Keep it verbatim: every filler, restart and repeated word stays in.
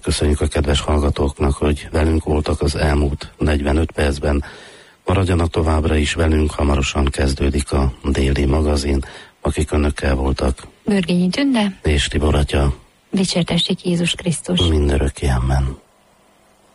köszönjük a kedves hallgatóknak, hogy velünk voltak az elmúlt negyvenöt percben. Maradjanak továbbra is velünk, hamarosan kezdődik a déli magazin. Akik önökkel voltak: Börgényi Tünde és Tibor atya. Dicsértessék Jézus Krisztus. Mindörökké, amen.